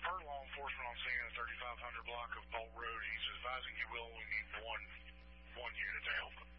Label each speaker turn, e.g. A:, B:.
A: per law enforcement on scene at 3500 block of Bolt Road. He's advising you will only need one unit to help.